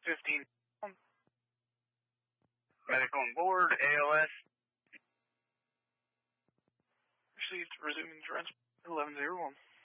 15. Medical on board, ALS. Received, resuming transport, 1101.